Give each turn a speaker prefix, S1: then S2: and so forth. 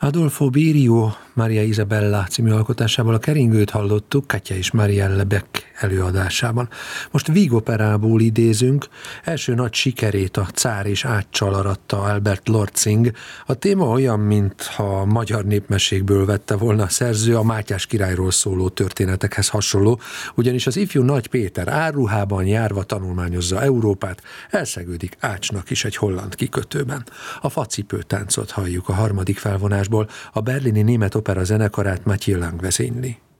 S1: Adolfo Bério Maria Isabella című alkotásából a keringőt hallottuk Katja és Marielle Beck előadásában. Most vígoperából idézünk, első nagy sikerét a Cár és Áccsal aratta Albert Lortzing. A téma olyan, mintha a magyar népmesékből vette volna a szerző, a Mátyás királyról szóló történetekhez hasonló, ugyanis az ifjú Nagy Péter árruhában járva tanulmányozza Európát, elszegődik Ácsnak is egy holland kikötőben. A facipőtáncot halljuk a harmadik felvonásból, a berlini Német Opera zenekarát Mathieu Lang vezényli.